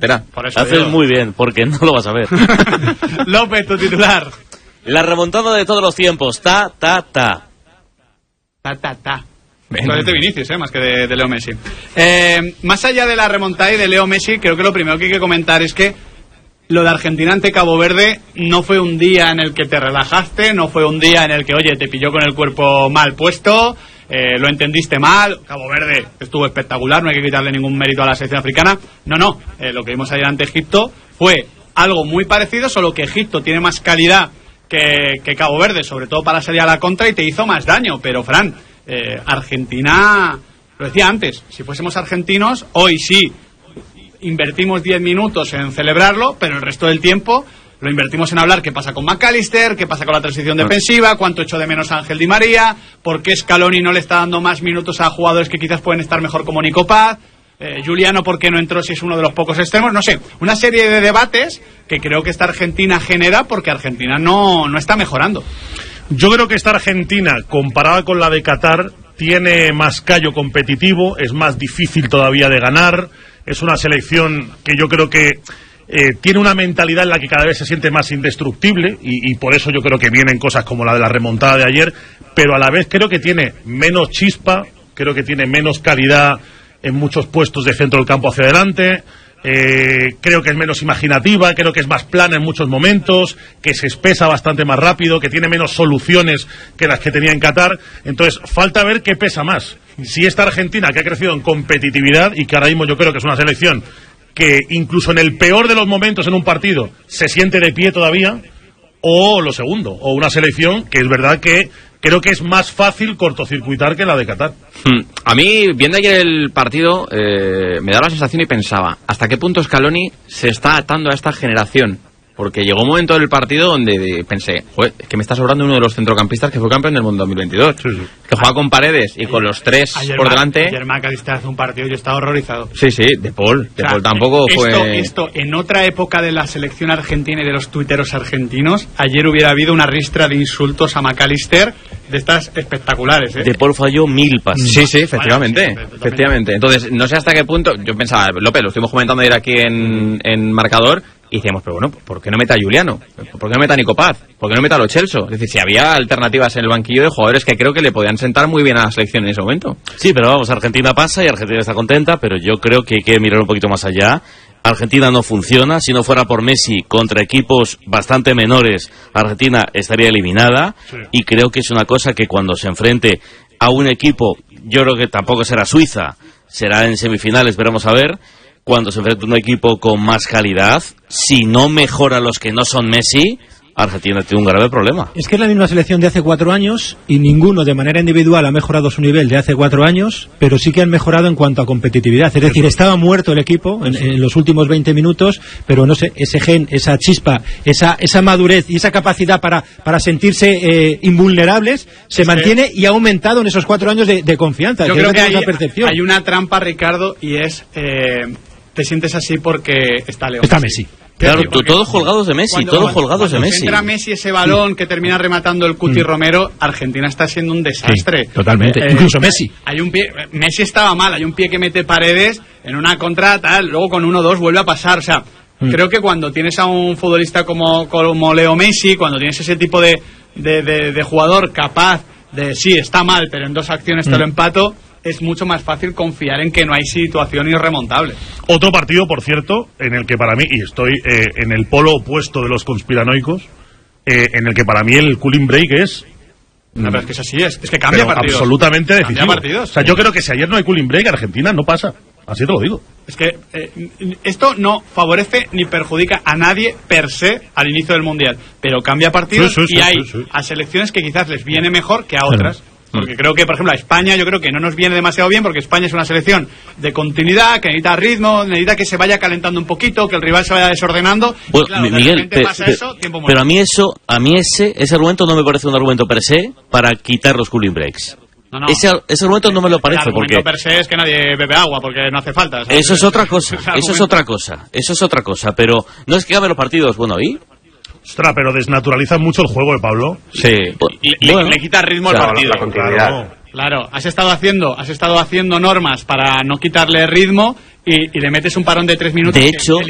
delantera. Haces muy bien, porque no lo vas a ver. López, tu titular. La remontada de todos los tiempos. Ta. Esto es de Vinicius, más que de Leo Messi. Más allá de la remontada y de Leo Messi, creo que lo primero que hay que comentar es que lo de Argentina ante Cabo Verde no fue un día en el que te relajaste, no fue un día en el que, oye, te pilló con el cuerpo mal puesto, lo entendiste mal. Cabo Verde estuvo espectacular, no hay que quitarle ningún mérito a la selección africana. No, lo que vimos ayer ante Egipto fue algo muy parecido, solo que Egipto tiene más calidad que Cabo Verde, sobre todo para salir a la contra, y te hizo más daño. Pero, Fran, Argentina, lo decía antes, si fuésemos argentinos, hoy sí invertimos 10 minutos en celebrarlo, pero el resto del tiempo lo invertimos en hablar qué pasa con McAllister, qué pasa con la transición defensiva, cuánto echó de menos a Ángel Di María, por qué Scaloni no le está dando más minutos a jugadores que quizás pueden estar mejor como Nico Paz, Juliano por qué no entró si es uno de los pocos extremos, no sé, una serie de debates que creo que esta Argentina genera, porque Argentina no está mejorando. Yo creo que esta Argentina, comparada con la de Qatar, tiene más callo competitivo, es más difícil todavía de ganar. Es una selección que yo creo que tiene una mentalidad en la que cada vez se siente más indestructible y por eso yo creo que vienen cosas como la de la remontada de ayer, pero a la vez creo que tiene menos chispa, creo que tiene menos calidad en muchos puestos de centro del campo hacia adelante. Creo que es menos imaginativa, creo que es más plana en muchos momentos, que se espesa bastante más rápido, que tiene menos soluciones que las que tenía en Qatar. Entonces falta ver qué pesa más, si esta Argentina, que ha crecido en competitividad y que ahora mismo yo creo que es una selección que incluso en el peor de los momentos en un partido se siente de pie todavía, o lo segundo, o una selección que es verdad que creo que es más fácil cortocircuitar que la de Qatar. A mí, viendo ayer el partido, me daba la sensación y pensaba, ¿hasta qué punto Scaloni se está atando a esta generación? Porque llegó un momento del partido donde pensé, joder, es que me está sobrando uno de los centrocampistas que fue campeón del mundo 2022. Sí. Que juega con Paredes y con los tres por delante. Ayer McAllister hace un partido y yo estaba horrorizado. Sí, De Paul tampoco fue... Esto, en otra época de la selección argentina y de los tuiteros argentinos, ayer hubiera habido una ristra de insultos a McAllister de estas espectaculares, De Paul falló 1000 pases. Sí, efectivamente. Efectivamente. Entonces, no sé hasta qué punto... Yo pensaba, López, lo estuvimos comentando ayer aquí en Marcador, y decíamos, pero bueno, ¿por qué no meta a Juliano? ¿Por qué no meta a Nico Paz? ¿Por qué no meta a Lo Celso? Es decir, si había alternativas en el banquillo de jugadores que creo que le podían sentar muy bien a la selección en ese momento. Sí, pero vamos, Argentina pasa y Argentina está contenta, pero yo creo que hay que mirar un poquito más allá. Argentina no funciona, si no fuera por Messi contra equipos bastante menores, Argentina estaría eliminada, y creo que es una cosa que cuando se enfrente a un equipo, yo creo que tampoco será Suiza, será en semifinales, veremos a ver. Cuando se enfrenta a un equipo con más calidad, si no mejora los que no son Messi, Argentina tiene un grave problema. Es que es la misma selección de hace 4 años y ninguno de manera individual ha mejorado su nivel de hace 4 años, pero sí que han mejorado en cuanto a competitividad. Es decir, estaba muerto el equipo en los últimos 20 minutos, pero no sé, ese gen, esa chispa, esa madurez y esa capacidad para sentirse invulnerables se mantiene y ha aumentado en esos 4 años de confianza. Yo creo que hay una trampa, Ricardo, y es te sientes así porque está Leo. Está Messi. Claro, todos colgados de Messi, cuando de Messi. Entra Messi ese balón que termina rematando el Cuti Romero, Argentina está siendo un desastre. Sí, totalmente. Incluso Messi. Messi estaba mal, hay un pie que mete Paredes en una contra, tal, luego con 1-2 vuelve a pasar, o sea, creo que cuando tienes a un futbolista como Leo Messi, cuando tienes ese tipo de jugador capaz de, sí, está mal, pero en 2 acciones te lo empato, es mucho más fácil confiar en que no hay situación irremontable. Otro partido, por cierto, en el que para mí, y estoy en el polo opuesto de los conspiranoicos, en el que para mí el cooling break es... No, pero es que es así, es que cambia partidos. Absolutamente decisivo. Cambia partidos. O sea, yo creo que si ayer no hay cooling break, Argentina no pasa. Así te lo digo. Es que esto no favorece ni perjudica a nadie per se al inicio del Mundial, pero cambia partidos y hay a selecciones que quizás les viene mejor que a otras. Porque creo que, por ejemplo, a España yo creo que no nos viene demasiado bien, porque España es una selección de continuidad, que necesita ritmo, necesita que se vaya calentando un poquito, que el rival se vaya desordenando. Bueno, claro, Miguel, pero a mí ese argumento no me parece un argumento per se para quitar los cooling breaks. No. Ese argumento no me lo parece. El argumento per se es que nadie bebe agua, porque no hace falta. ¿Sabes? Eso es otra cosa, pero no es que acaben los partidos, bueno, ¿y? Ostras, pero desnaturaliza mucho el juego de Pablo. Sí. Le quita ritmo al partido. La continuidad. Claro, has estado haciendo normas para no quitarle ritmo y le metes un parón de 3 minutos. De hecho,